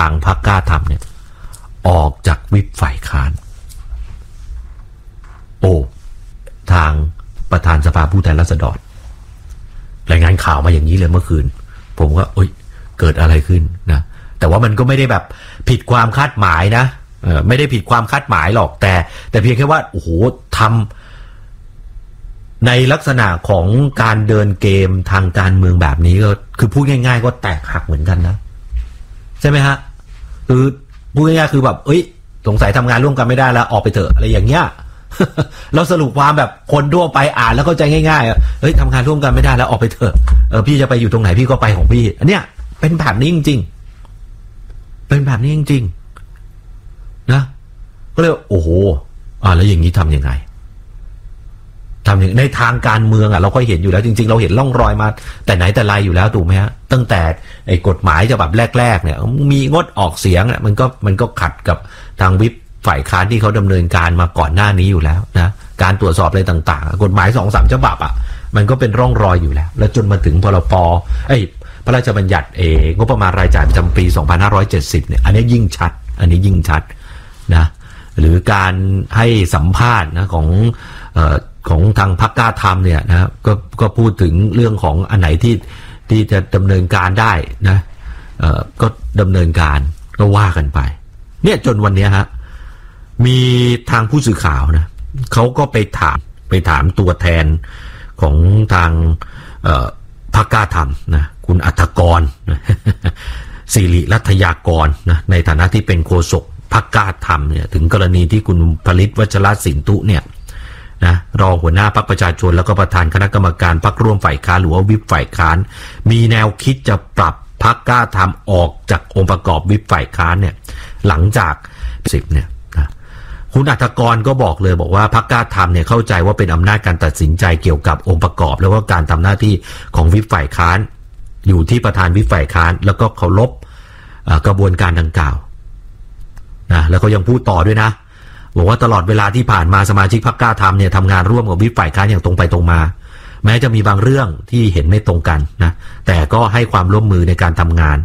างพรรคกล้าทำเนี่ยออกจากวิปฝ่ายค้านทางประธานสภาผู้แทนราษฎรรายงานข่าวมาอย่างนี้เลยเมื่อคืนผมก็เกิดอะไรขึ้นนะแต่ว่ามันก็ไม่ได้แบบผิดความคาดหมายนะไม่ได้ผิดความคาดหมายหรอกแต่เพียงแค่ว่าโอ้โหทำในลักษณะของการเดินเกมทางการเมืองแบบนี้ก็คือพูดง่ายๆก็แตกหักเหมือนกันนะใช่ไหมฮะคือพูดง่ายๆคือแบบสงสัยทำงานร่วมกันไม่ได้แล้วออกไปเถอะอะไรอย่างเงี้ยเราสรุปความแบบคนทั่วไปอ่านแล้วเข้าใจง่ายๆทำงานร่วมกันไม่ได้แล้วออกไปเถอะพี่จะไปอยู่ตรงไหนพี่ก็ไปของพี่อันเนี้ยเป็นแบบนี้จริงๆเป็นแบบนี้จริงๆนะก็เลยโอ้โหแล้วอย่างนี้ทำยังไงในทางการเมืองเราก็เห็นอยู่แล้วจริงๆเราเห็นร่องรอยมาแต่ไหนแต่ไรอยู่แล้วถูกไหมฮะตั้งแต่ไอ้กฎหมายฉบับแรกๆเนี่ยมีงดออกเสียงมันก็ขัดกับทางวิปฝ่ายค้านที่เขาดำเนินการมาก่อนหน้านี้อยู่แล้วนะการตรวจสอบอะไรต่างๆกฎหมาย 2-3 ฉบับมันก็เป็นร่องรอยอยู่แล้วแล้วจนมาถึงพรบพระราชบัญญัติงบประมาณรายจ่ายประจำปี 2570 เนี่ยอันนี้ยิ่งชัดนะหรือการให้สัมภาษณ์นะของทางพรรคกล้าทำเนี่ยนะก็พูดถึงเรื่องของอันไหนที่จะดำเนินการได้นะก็ดำเนินการก็ว่ากันไปเนี่ยจนวันนี้ฮะมีทางผู้สื่อข่าวนะเขาก็ไปถามตัวแทนของทางพรรคกล้าทำนะคุณอัฐกรศิริรัตยากรนะในฐานะที่เป็นโฆษกพรรคกล้าทำเนี่ยถึงกรณีที่คุณผลิตวัชรสินตุเนี่ยนะรองหัวหน้าพรรคประชาชนแล้วก็ประธานคณะกรรมการพรรคร่วมฝ่ายค้านหรือว่าวิปฝ่ายค้านมีแนวคิดจะปรับพรรคกล้าทำออกจากองค์ประกอบวิปฝ่ายค้านเนี่ยหลังจาก10เนี่ยนะคุณอัฐกรก็บอกเลยบอกว่าพรรคกล้าทำเนี่ยเข้าใจว่าเป็นอำนาจการตัดสินใจเกี่ยวกับองค์ประกอบแล้วก็การทำหน้าที่ของวิปฝ่ายค้านอยู่ที่ประธานวิปฝ่ายค้านแล้วก็เคารพกระบวนการดังกล่าวนะแล้วก็ยังพูดต่อด้วยนะบอกว่าตลอดเวลาที่ผ่านมาสมาชิกพรรคกล้าทำเนี่ยทำงานร่วมกับวิปฝ่ายค้านอย่างตรงไปตรงมาแม้จะมีบางเรื่องที่เห็นไม่ตรงกันนะแต่ก็ให้ความร่วมมือในการทำงาน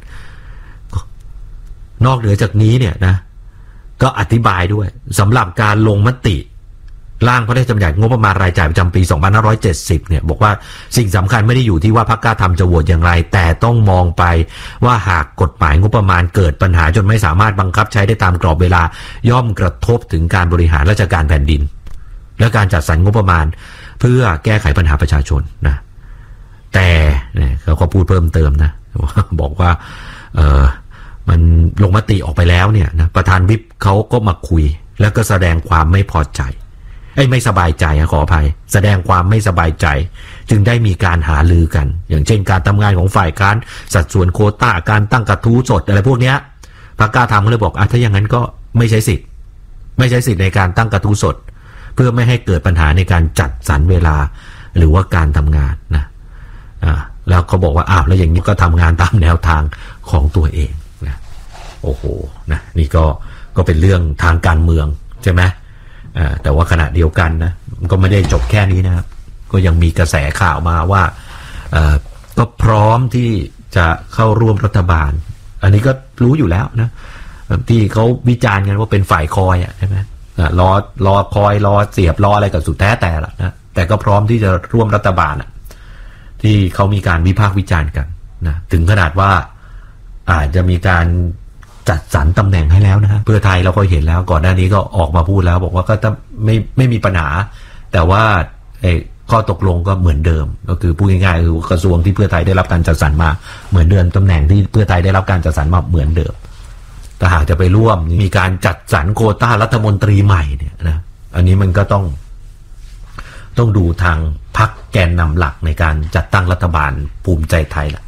นอกเหนือจากนี้เนี่ยนะก็อธิบายด้วยสำหรับการลงมติร่างพระราชบัญญัติงบประมาณรายจ่ายประจำปี 2570 เนี่ยบอกว่าสิ่งสำคัญไม่ได้อยู่ที่ว่าพรรคกล้าทำจะโหวตอย่างไรแต่ต้องมองไปว่าหากกฎหมายงบประมาณเกิดปัญหาจนไม่สามารถบังคับใช้ได้ตามกรอบเวลาย่อมกระทบถึงการบริหารราชการแผ่นดินและการจัดสรรงบประมาณเพื่อแก้ไขปัญหาประชาชนนะแต่เนี่ยเขาก็พูดเพิ่มเติมนะบอกว่ามันลงมติออกไปแล้วเนี่ยนะประธานวิปเขาก็มาคุยแล้วก็แสดงความไม่พอใจไม่สบายใจขออภัยแสดงความไม่สบายใจจึงได้มีการหารือกันอย่างเช่นการทำงานของฝ่ายค้านสัดส่วนโควต้าการตั้งกระทู้สดอะไรพวกเนี้ยพรรคกล้าทำก็เลยบอกถ้าอย่างนั้นก็ไม่ใช้สิทธิ์ในการตั้งกระทู้สดเพื่อไม่ให้เกิดปัญหาในการจัดสรรเวลาหรือว่าการทำงานนะแล้วเขาบอกว่าแล้วอย่างนี้ก็ทำงานตามแนวทางของตัวเองนะโอ้โหนะนี่ก็เป็นเรื่องทางการเมืองใช่ไหมแต่ว่าขณะเดียวกันนะมันก็ไม่ได้จบแค่นี้นะครับก็ยังมีกระแสข่าวมาว่าก็พร้อมที่จะเข้าร่วมรัฐบาลอันนี้ก็รู้อยู่แล้วนะที่เขาวิจารณ์กันว่าเป็นฝ่ายคอยใช่ไหมรอคอยรอเสียบรออะไรกับสุดแท้แต่ละนะแต่ก็พร้อมที่จะร่วมรัฐบาลที่เขามีการวิพากษ์วิจารณ์กันนะถึงขนาดว่าอาจจะมีการจัดสรรตำแหน่งให้แล้วนะเพื่อไทยเราก็เห็นแล้วก่อนหน้านี้ก็ออกมาพูดแล้วบอกว่าก็จะไม่มีปัญหาแต่ว่าข้อตกลงก็เหมือนเดิมก็คือพูดง่ายๆคือกระทรวงที่เพื่อไทยได้รับการจัดสรรมาเหมือนเดิมตำแหน่งที่เพื่อไทยได้รับการจัดสรรมาเหมือนเดิมแต่หากจะไปร่วมมีการจัดสรรโควต้ารัฐมนตรีใหม่เนี่ยนะอันนี้มันก็ต้องดูทางพรรคแกนนำหลักในการจัดตั้งรัฐบาลภูมิใจไทยละ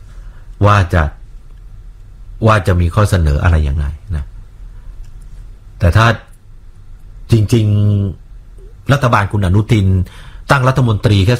ว่าจะมีข้อเสนออะไรยังไงนะแต่ถ้าจริงๆรัฐบาลคุณอนุทินตั้งรัฐมนตรีแค่